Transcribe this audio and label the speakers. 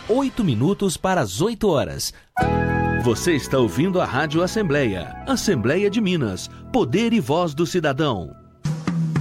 Speaker 1: 8 minutos para as 8 horas. Você está ouvindo a Rádio Assembleia. Assembleia de Minas. Poder e voz do cidadão.